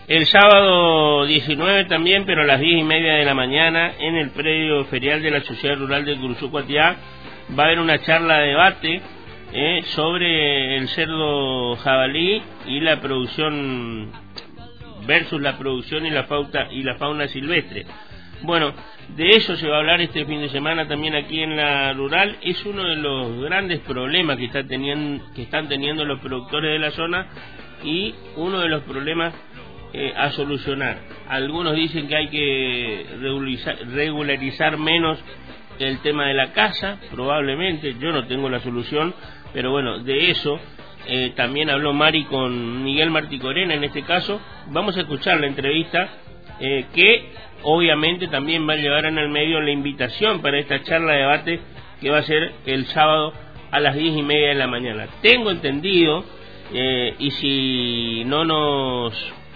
El sábado 19 también, pero a las 10:30 de la mañana, en el predio ferial de la Sociedad Rural de Curuzú-Cuatiá, va a haber una charla de debate sobre el cerdo jabalí y la producción versus la producción y la fauna silvestre. Bueno, de eso se va a hablar este fin de semana también aquí en la rural. Es uno de los grandes problemas que están teniendo los productores de la zona y uno de los problemas a solucionar. Algunos dicen que hay que regularizar menos el tema de la caza, probablemente, yo no tengo la solución, pero bueno, de eso también habló Mari con Miguel Marticorena en este caso. Vamos a escuchar la entrevista que obviamente también va a llevar en el medio la invitación para esta charla de debate que va a ser el sábado a las 10:30 de la mañana. Tengo entendido, y si no nos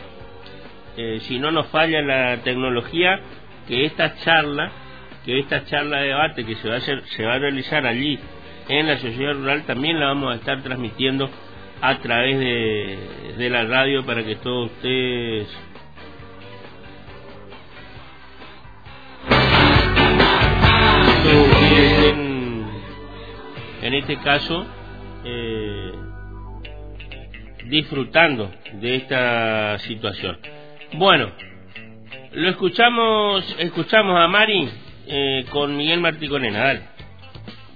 falla la tecnología, que esta charla de debate que se va a realizar allí en la sociedad rural también la vamos a estar transmitiendo a través de la radio para que todos ustedes estén, en este caso, disfrutando de esta situación. Bueno, lo escuchamos a Mari con Miguel Marticorena. Dale.